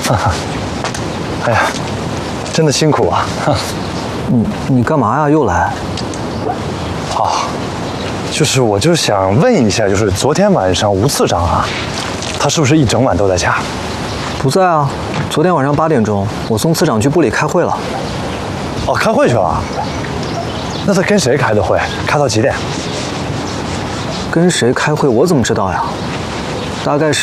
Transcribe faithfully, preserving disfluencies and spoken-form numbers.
哎呀，真的辛苦啊！ 你你干嘛呀？又来？ 哦，就是我就想问一下，就是昨天晚上吴次长啊，他是不是一整晚都在家？ 不在啊，昨天晚上八点钟，我送次长去部里开会了。 哦，开会去了？那他跟谁开的会？开到几点？ 跟谁开会？我怎么知道呀？大概是。